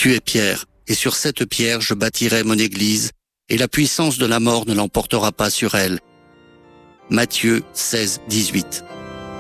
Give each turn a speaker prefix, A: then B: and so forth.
A: Tu es pierre, et sur cette pierre je bâtirai mon église, et la puissance de la mort ne l'emportera pas sur elle. Matthieu 16, 18.